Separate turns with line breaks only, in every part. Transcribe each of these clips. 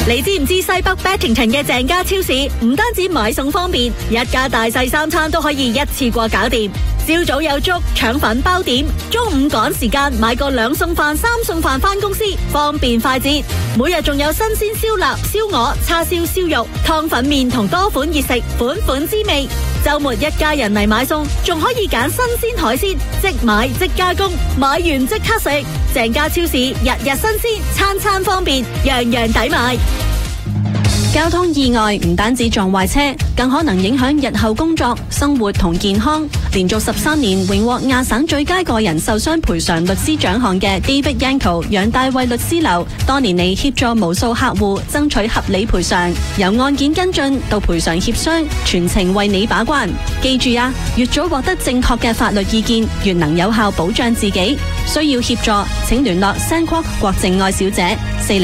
你知唔知西北 Bettington 嘅鄭家超市唔單止買餸方便，一家大細3餐都可以一次過搞掂。朝早有粥、腸粉包點，中午趕時間買個2餸飯、3餸飯返公司，方便快捷。每日仲有新鮮燒臘、燒鵝、叉燒、燒肉、湯粉麵同多款熱食，款款滋味。周末一家人嚟買餸，仲可以揀新鮮海鮮，即買即加工，買完即刻食。鄭家超市日日新鮮，餐餐方便，樣樣抵買。
交通意外唔單止撞壞車，更可能影響日後工作、生活同健康。連續13年榮獲亞省最佳個人受傷賠償律師獎項嘅 David Yanko 楊大衛律師樓，多年嚟協助無數客戶爭取合理賠償，由案件跟進到賠償協商，全程為你把關。記住啊，越早獲得正確嘅法律意見，越能有效保障自己。需要協助，請聯絡 Sandquark 郭靜愛小姐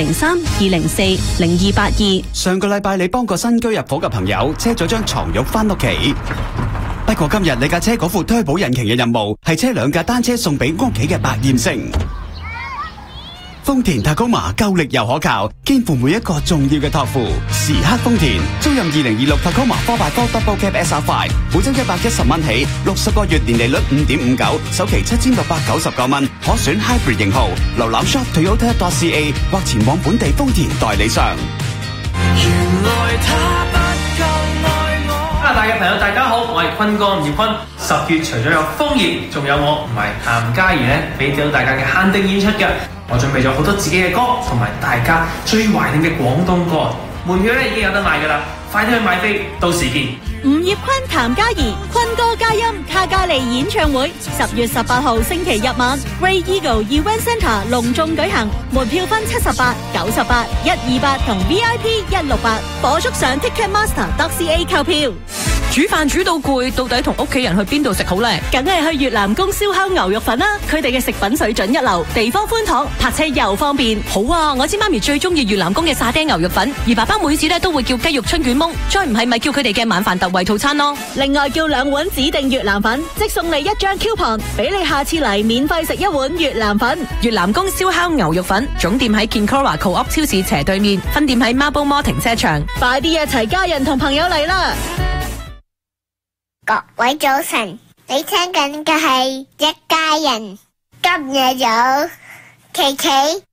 403-204-0282。
上個禮拜你幫個新居入伙嘅朋友車咗張床褥返屋企，不過今日你架車嗰副推保引擎嘅任務係車2架單車送俾屋企嘅百厭星。豐田 Tacoma 夠力又可靠，肩負每一個重要嘅託付。時刻豐田，租任2026 Tacoma 4x4 Double Cab SR5，每周110蚊起，60個月年利率5.59，首期7699蚊，可選 Hybrid 型號。瀏覽 shop Toyota.ca 或前往本地豐田代理商。
原來他不夠愛我。加拿大嘅朋友大家好，我係坤哥吳業坤。10月除咗有楓葉，仲有我唔係譚嘉儀咧，俾到大家嘅限定演出嘅。我準備咗好多自己嘅歌，同埋大家最懷念嘅廣東歌。門票咧已經有得賣噶啦，快啲去買飛，到時見。
吳業坤、譚嘉儀、坤哥嘉音卡加利演唱會10月18號星期日晚 Grey Eagle Event Centre 隆重舉行，門票分78、98、128同 VIP 168，火速上 Ticketmaster.ca 購票。
煮飯煮到攰，到底同屋企人去邊度食好呢？
梗係去越南公燒烤牛肉粉啦！佢哋嘅食品水準一流，地方寬敞，泊車又方便。
好啊，我知媽咪最中意越南公嘅沙爹牛肉粉，而爸爸每次都會叫雞肉春卷檬，再唔係咪叫佢哋嘅晚飯特惠套餐咯。
另外叫2碗指定越南粉，即送你1張 coupon， 俾你下次嚟免費食1碗越南粉。
越南公燒烤牛肉粉總店喺 Kinkora Co-op 超市斜對面，分店喺 Marble Mall 停車場。
快啲一齊家人同朋友嚟啦！
各位早晨，你聽緊嘅係一家人，今日有琪琪、